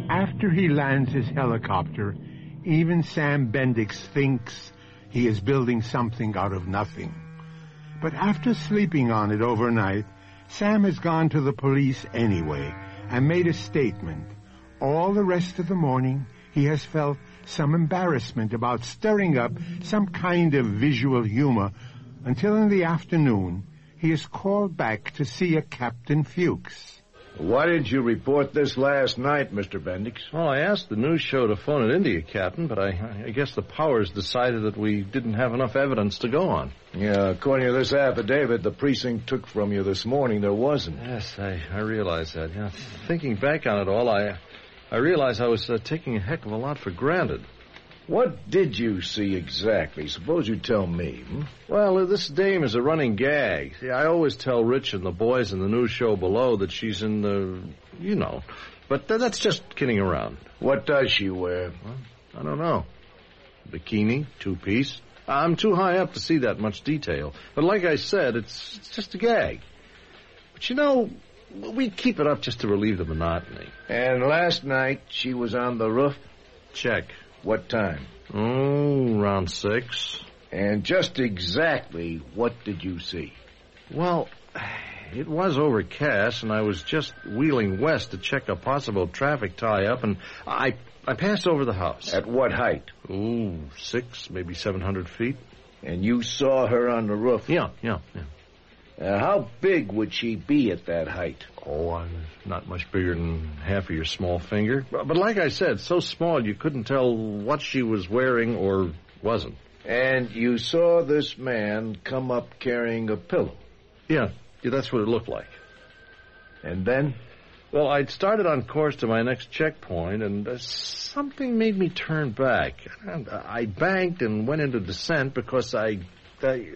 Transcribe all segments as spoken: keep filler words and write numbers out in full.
After he lands his helicopter, even Sam Bendix thinks he is building something out of nothing. But after sleeping on it overnight, Sam has gone to the police anyway and made a statement. All the rest of the morning, he has felt some embarrassment about stirring up some kind of visual humor until in the afternoon, he is called back to see a Captain Fuchs. Why didn't you report this last night, Mister Bendix? Well, I asked the news show to phone it into you, Captain, but I, I guess the powers decided that we didn't have enough evidence to go on. Yeah, according to this affidavit the precinct took from you this morning, there wasn't. Yes, I, I realize that. Yeah, thinking back on it all, I, I realized I was uh, taking a heck of a lot for granted. What did you see exactly? Suppose you tell me. Hmm? Well, this dame is a running gag. See, I always tell Rich and the boys in the news show below that she's in the, you know. But th- that's just kidding around. What does she wear? Well, I don't know. Bikini, two-piece. I'm too high up to see that much detail. But like I said, it's, it's just a gag. But you know, we keep it up just to relieve the monotony. And last night she was on the roof? Check. What time? Oh, around six. And just exactly what did you see? Well, it was overcast, and I was just wheeling west to check a possible traffic tie-up, and I I passed over the house. At what height? Ooh, six, maybe seven hundred feet. And you saw her on the roof? Yeah, yeah, yeah. Uh, how big would she be at that height? Oh, I'm not much bigger than half of your small finger. But, but like I said, so small you couldn't tell what she was wearing or wasn't. And you saw this man come up carrying a pillow? Yeah, yeah, that's what it looked like. And then? Well, I'd started on course to my next checkpoint, and uh, something made me turn back. And I banked and went into descent because I... I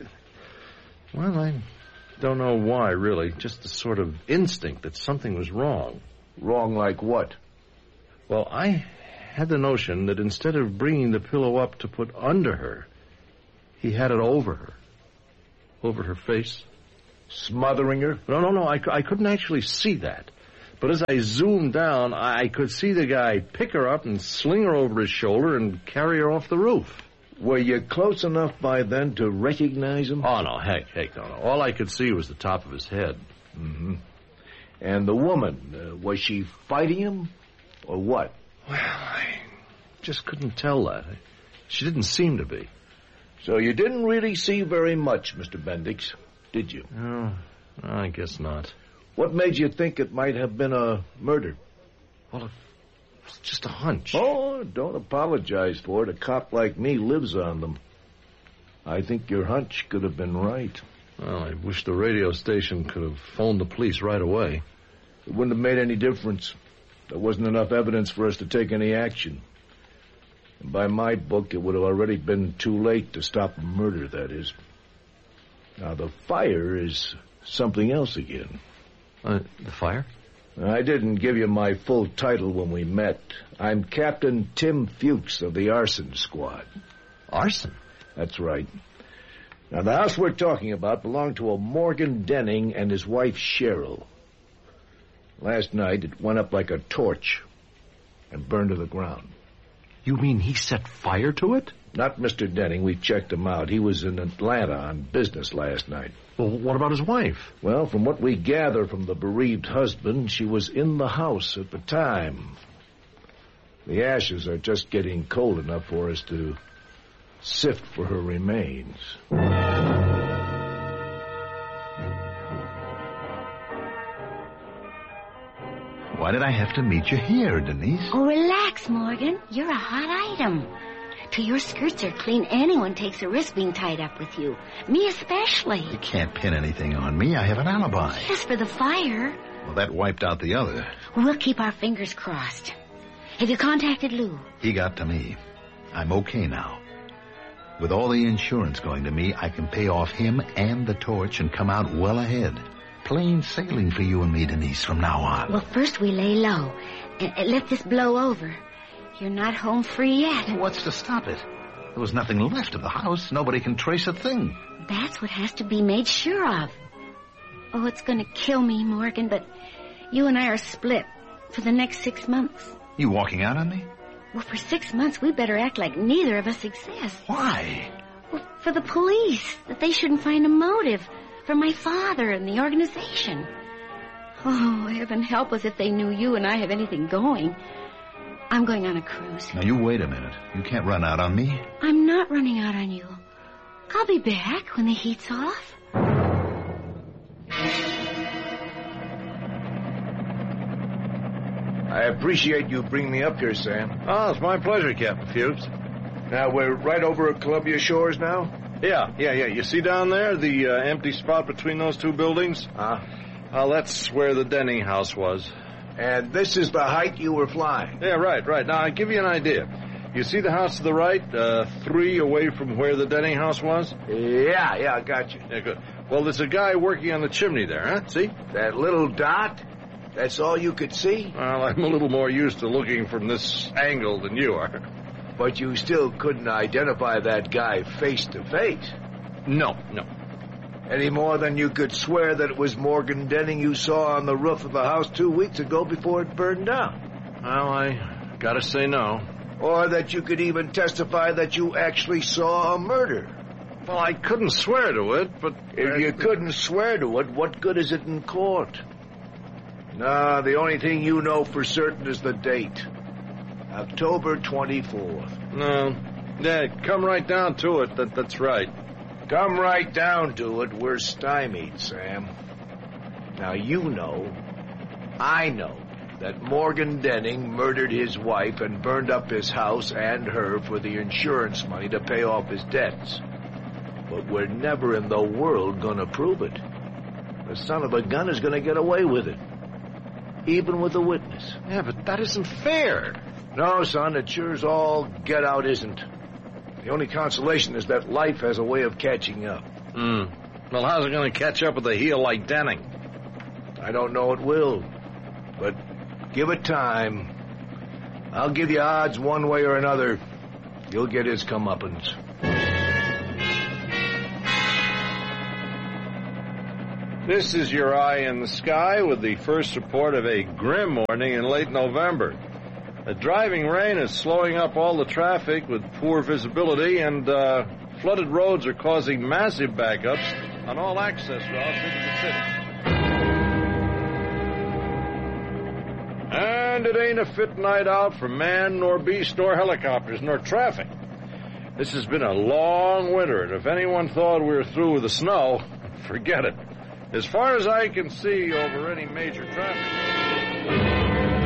well, I... don't know why, really. Just a sort of instinct that something was wrong. Wrong like what? Well, I had the notion that instead of bringing the pillow up to put under her, he had it over her. Over her face. Smothering her? No, no, no, I, I couldn't actually see that. But as I zoomed down, I could see the guy pick her up and sling her over his shoulder and carry her off the roof. Were you close enough by then to recognize him? Oh, no, heck, heck, no, no. All I could see was the top of his head. Mm-hmm. And the woman, uh, was she fighting him, or what? Well, I just couldn't tell that. She didn't seem to be. So you didn't really see very much, Mister Bendix, did you? Oh, I guess not. What made you think it might have been a murder? Well, it was just a hunch. Oh, don't apologize for it. A cop like me lives on them. I think your hunch could have been right. Well, I wish the radio station could have phoned the police right away. It wouldn't have made any difference. There wasn't enough evidence for us to take any action. And by my book, it would have already been too late to stop a murder, that is. Now, the fire is something else again. Uh, the fire? I didn't give you my full title when we met. I'm Captain Tim Fuchs of the Arson Squad. Arson? That's right. Now, the house we're talking about belonged to a Morgan Denning and his wife, Cheryl. Last night, it went up like a torch and burned to the ground. You mean he set fire to it? Not Mister Denning. We checked him out. He was in Atlanta on business last night. Well, what about his wife? Well, from what we gather from the bereaved husband, she was in the house at the time. The ashes are just getting cold enough for us to sift for her remains. Why did I have to meet you here, Denise? Oh, relax, Morgan. You're a hot item. Till your skirts are clean, anyone takes a risk being tied up with you. Me especially. You can't pin anything on me. I have an alibi. Yes, for the fire. Well, that wiped out the other. We'll keep our fingers crossed. Have you contacted Lou? He got to me. I'm okay now. With all the insurance going to me, I can pay off him and the torch and come out well ahead. Plain sailing for you and me, Denise, from now on. Well, first we lay low and, and let this blow over. You're not home free yet. What's to stop it? There was nothing left of the house. Nobody can trace a thing. That's what has to be made sure of. Oh, it's going to kill me, Morgan, but you and I are split for the next six months. You walking out on me? Well, for six months, we better act like neither of us exists. Why? Well, for the police, that they shouldn't find a motive. For my father and the organization. Oh, heaven help us if they knew you and I have anything going. I'm going on a cruise. Now, you wait a minute. You can't run out on me. I'm not running out on you. I'll be back when the heat's off. I appreciate you bringing me up here, Sam. Oh, it's my pleasure, Captain Fuchs. Now, we're right over at Columbia Shores now? Yeah, yeah, yeah. You see down there, the uh, empty spot between those two buildings? Uh, uh, that's where the Denning house was. And this is the height you were flying? Yeah, right, right. Now, I'll give you an idea. You see the house to the right, uh, three away from where the Denning house was? Yeah, yeah, I got you. Yeah, good. Well, there's a guy working on the chimney there, huh? See? That little dot? That's all you could see? Well, I'm a little more used to looking from this angle than you are. But you still couldn't identify that guy face to face? No, no. Any more than you could swear that it was Morgan Denning you saw on the roof of the house two weeks ago before it burned down? Well, I gotta say no. Or that you could even testify that you actually saw a murder? Well, I couldn't swear to it, but... If you couldn't swear to it, what good is it in court? No, the only thing you know for certain is the date. October twenty-fourth. No. Yeah, come right down to it. That, that's right. Come right down to it, we're stymied, Sam. Now, you know, I know, that Morgan Denning murdered his wife and burned up his house and her for the insurance money to pay off his debts. But we're never in the world gonna prove it. The son of a gun is gonna get away with it. Even with a witness. Yeah, but that isn't fair. No, son, it sure's all get out isn't. The only consolation is that life has a way of catching up. Hmm. Well, how's it going to catch up with a heel like Denning? I don't know it will, but give it time. I'll give you odds one way or another. You'll get his comeuppance. This is your eye in the sky with the first report of a grim morning in late November. The driving rain is slowing up all the traffic with poor visibility, and uh, flooded roads are causing massive backups on all access routes into the city. And it ain't a fit night out for man, nor beast, nor helicopters, nor traffic. This has been a long winter, and if anyone thought we were through with the snow, forget it. As far as I can see over any major traffic...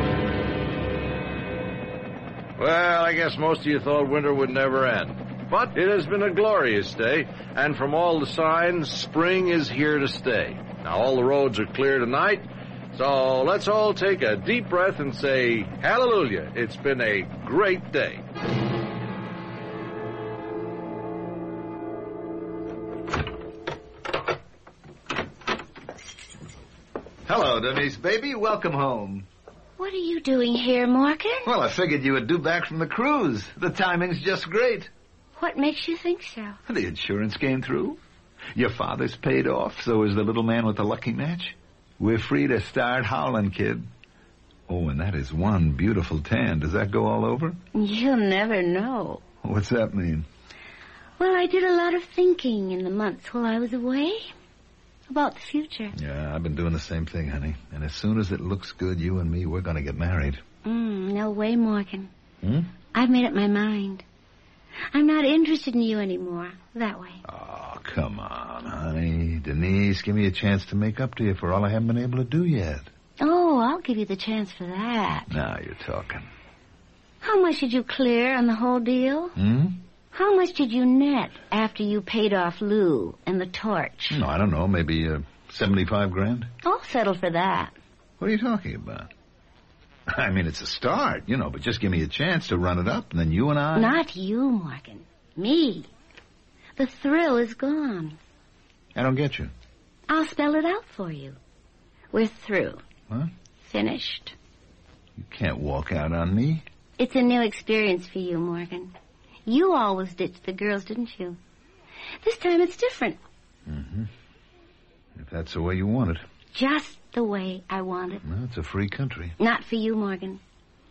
Well, I guess most of you thought winter would never end. But it has been a glorious day, and from all the signs, spring is here to stay. Now, all the roads are clear tonight, so let's all take a deep breath and say, hallelujah, it's been a great day. Hello, Denise, baby. Welcome home. What are you doing here, Morgan? Well, I figured you would do back from the cruise. The timing's just great. What makes you think so? The insurance came through. Your father's paid off, so is the little man with the lucky match. We're free to start howling, kid. Oh, and that is one beautiful tan. Does that go all over? You'll never know. What's that mean? Well, I did a lot of thinking in the months while I was away. About the future. Yeah, I've been doing the same thing, honey. And as soon as it looks good, you and me, we're going to get married. Mm, no way, Morgan. Hmm? I've made up my mind. I'm not interested in you anymore. That way. Oh, come on, honey. Denise, give me a chance to make up to you for all I haven't been able to do yet. Oh, I'll give you the chance for that. Now you're talking. How much did you clear on the whole deal? Hmm? How much did you net after you paid off Lou and the torch? No, I don't know. Maybe uh, seventy-five grand? I'll settle for that. What are you talking about? I mean, it's a start, you know, but just give me a chance to run it up, and then you and I... Not you, Morgan. Me. The thrill is gone. I don't get you. I'll spell it out for you. We're through. What? Finished. You can't walk out on me. It's a new experience for you, Morgan. You always ditched the girls, didn't you? This time it's different. Mm-hmm. If that's the way you want it. Just the way I want it. Well, it's a free country. Not for you, Morgan.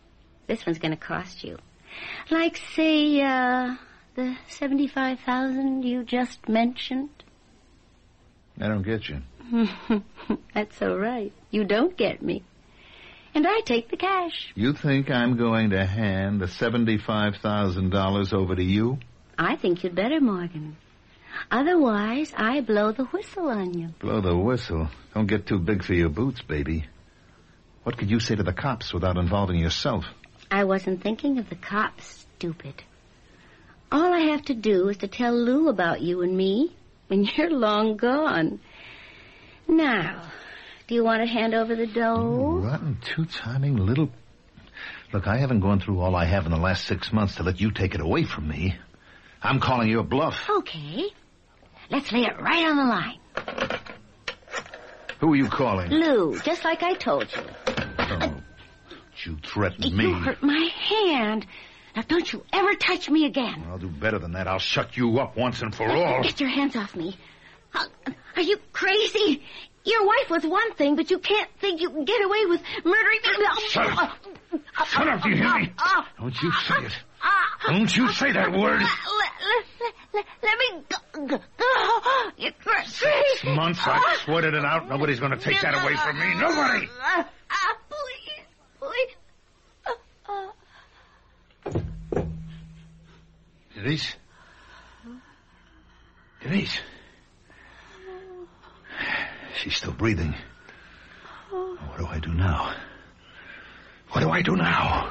this one's going to cost you. Like, say, uh, the seventy-five thousand you just mentioned. I don't get you. That's all right. You don't get me. And I take the cash. You think I'm going to hand the seventy-five thousand dollars over to you? I think you'd better, Morgan. Otherwise, I blow the whistle on you. Blow the whistle? Don't get too big for your boots, baby. What could you say to the cops without involving yourself? I wasn't thinking of the cops, stupid. All I have to do is to tell Lou about you and me when you're long gone. Now, do you want to hand over the dough? Mm, rotten, two-timing little... Look, I haven't gone through all I have in the last six months to let you take it away from me. I'm calling you a bluff. Okay. Let's lay it right on the line. Who are you calling? Lou, just like I told you. Oh, you threaten me. You hurt my hand. Now, don't you ever touch me again. I'll do better than that. I'll shut you up once and for all. Get your hands off me. Are you crazy? Your wife was one thing, but you can't think you can get away with murdering me. Shut up. Shut up, do you hear me? Don't you say it. Don't you say that word. Let, let, let, let me go. go. You're crazy. Six months I've sweated it out. Nobody's going to take that away from me. Nobody. Uh, please, please. Uh, Denise? Denise? She's still breathing. What do I do now? What do I do now?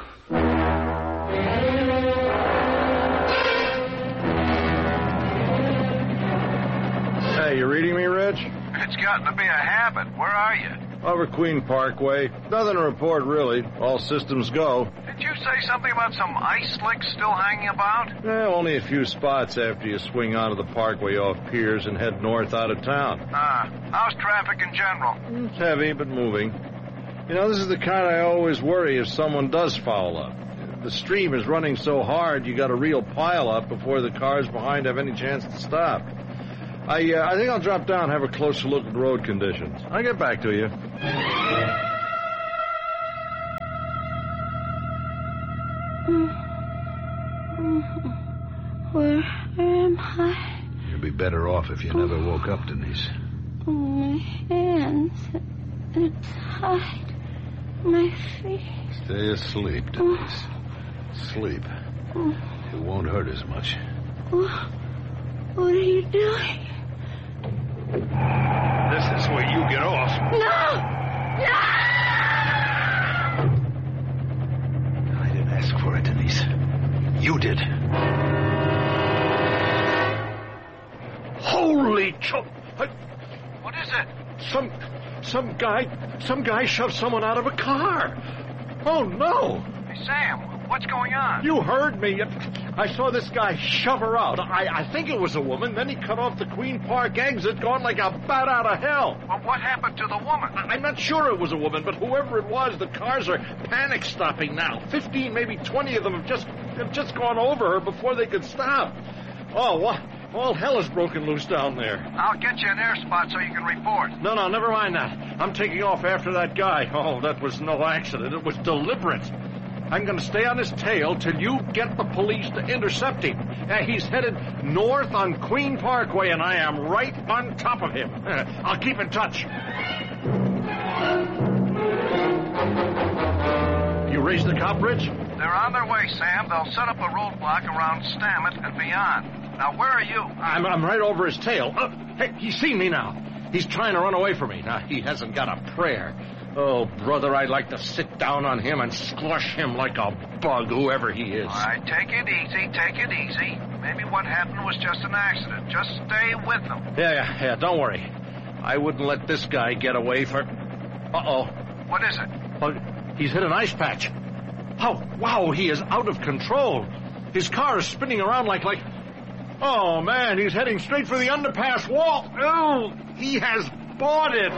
Hey, you reading me, Rich? It's gotten to be a habit. Where are you? Over Queen Parkway. Nothing to report, really. All systems go. Did you say something about some ice slicks still hanging about? Eh, only a few spots after you swing onto the Parkway off Piers and head north out of town. Ah, how's traffic in general? It's heavy, but moving. You know, this is the kind I always worry if someone does foul up. The stream is running so hard, you got a real pile up before the cars behind have any chance to stop. I uh, I think I'll drop down and have a closer look at road conditions. I'll get back to you. Where am I? You'd be better off if you never woke up, Denise. Oh, my hands. It's hot. My face. Stay asleep, Denise. Sleep. It won't hurt as much. What are you doing? This is where you get off. No! No! I didn't ask for it, Denise. You did. Holy choke! What is it? Some, some guy, some guy shoved someone out of a car. Oh, no! Hey, Sam, what's going on? You heard me. I saw this guy shove her out. I, I think it was a woman. Then he cut off the Queen Park exit, going like a bat out of hell. Well, what happened to the woman? I, I'm not sure it was a woman, but whoever it was, the cars are panic stopping now. Fifteen, maybe twenty of them have just have just gone over her before they could stop. Oh, what? All hell is broken loose down there. I'll get you an air spot so you can report. No, no, never mind that. I'm taking off after that guy. Oh, that was no accident. It was deliberate. I'm going to stay on his tail till you get the police to intercept him. Uh, he's headed north on Queen Parkway, and I am right on top of him. Uh, I'll keep in touch. You raised the cop, Rich? They're on their way, Sam. They'll set up a roadblock around Stammet and beyond. Now, where are you? I'm, I'm right over his tail. Uh, hey, he's seen me now. He's trying to run away from me. Now, he hasn't got a prayer. Oh, brother, I'd like to sit down on him and squash him like a bug, whoever he is. All right, take it easy, take it easy. Maybe what happened was just an accident. Just stay with them. Yeah, yeah, yeah, don't worry. I wouldn't let this guy get away for... Uh-oh. What is it? Oh, he's hit an ice patch. Oh, wow, he is out of control. His car is spinning around like... like. Oh, man, he's heading straight for the underpass wall. Oh, he has bought it.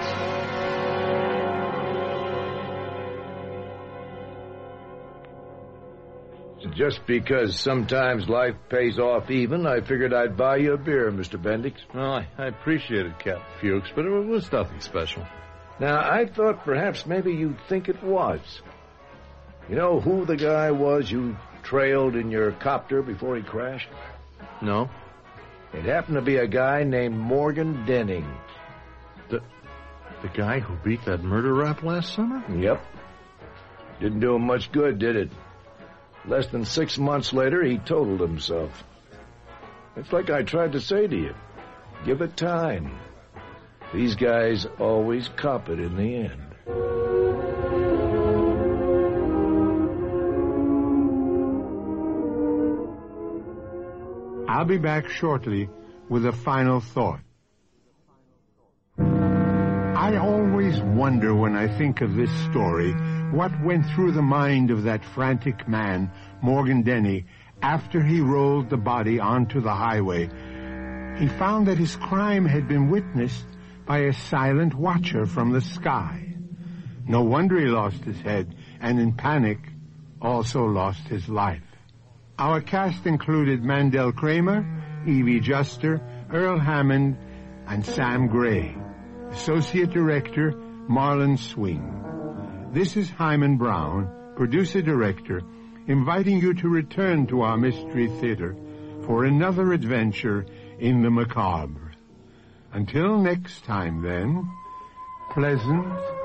Just because sometimes life pays off even, I figured I'd buy you a beer, Mister Bendix. Well, I, I appreciate it, Captain Fuchs, but it was nothing special. Now, I thought perhaps maybe you'd think it was. You know who the guy was you trailed in your copter before he crashed? No? It happened to be a guy named Morgan Denning. The, the guy who beat that murder rap last summer? Yep. Didn't do him much good, did it? Less than six months later, he totaled himself. It's like I tried to say to you. Give it time. These guys always cop it in the end. I'll be back shortly with a final thought. I always wonder when I think of this story what went through the mind of that frantic man, Morgan Denny, after he rolled the body onto the highway. He found that his crime had been witnessed by a silent watcher from the sky. No wonder he lost his head, and in panic also lost his life. Our cast included Mandel Kramer, Evie Juster, Earl Hammond, and Sam Gray. Associate Director, Marlon Swing. This is Hyman Brown, Producer-Director, inviting you to return to our Mystery Theater for another adventure in the macabre. Until next time, then, pleasant